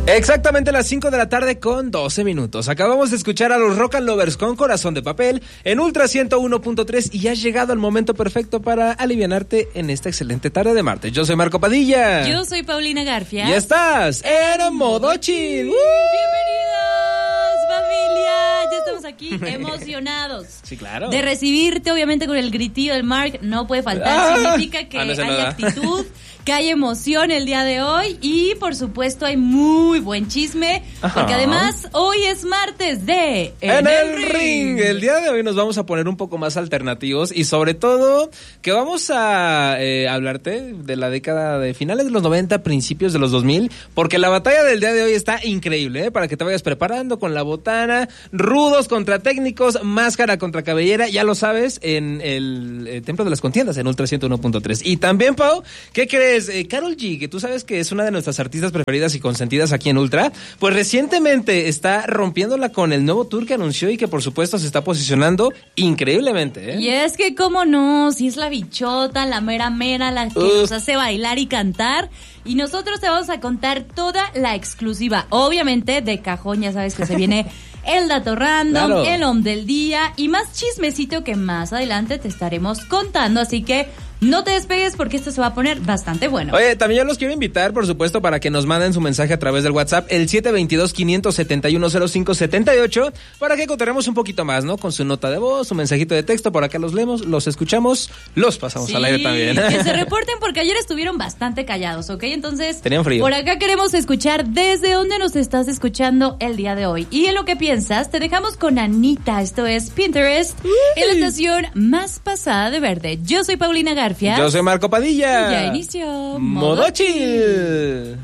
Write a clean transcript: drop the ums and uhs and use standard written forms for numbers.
Exactamente las 5 de la tarde con 12 minutos. Acabamos de escuchar a los Rock and Lovers con Corazón de Papel en Ultra 101.3 y has llegado al momento perfecto para alivianarte en esta excelente tarde de martes. Yo soy Marco Padilla. Yo soy Paulina Garfia. Y estás en modo chill. Bienvenidos, familia. Ya estamos aquí emocionados. Sí, claro. De recibirte, obviamente, con el gritillo del Mark. No puede faltar. Significa que hay actitud, que hay emoción el día de hoy y, por supuesto, hay muy buen chisme. Ajá. Porque además, hoy es martes de En el Ring. El día de hoy nos vamos a poner un poco más alternativos y, sobre todo, que vamos a hablarte de la década de finales de los 90, principios de los 2000, porque la batalla del día de hoy está increíble, para que te vayas preparando con la botana, rudos contra técnicos, máscara contra cabellera, ya lo sabes, en el Templo de las Contiendas, en Ultra 101.3. Y también, Pau, ¿qué crees? Karol G, que tú sabes que es una de nuestras artistas preferidas y consentidas aquí en Ultra, pues recientemente está rompiéndola con el nuevo tour que anunció y que por supuesto se está posicionando increíblemente, ¿eh? Y es que, cómo no, si es la bichota, la mera mera, la que nos hace bailar y cantar. Y nosotros te vamos a contar toda la exclusiva. Obviamente, de cajón, ya sabes que se viene el dato random, claro, el home del día y más chismecito que más adelante te estaremos contando. Así que no te despegues porque esto se va a poner bastante bueno. Oye, también yo los quiero invitar, por supuesto, para que nos manden su mensaje a través del WhatsApp, el 722-571-0578, para que contaremos un poquito más, ¿no? Con su nota de voz, su mensajito de texto, por acá los leemos, los escuchamos, los pasamos al aire también. Que se reporten porque ayer estuvieron bastante callados, ¿ok? Entonces, tenían frío. Por acá queremos escuchar desde dónde nos estás escuchando el día de hoy. Y en lo que piensas, te dejamos con Anita, esto es Pinterest, en la estación más pasada de verde. Yo soy Paulina Garfia. Yo soy Marco Padilla. Ya inició Modo Chill.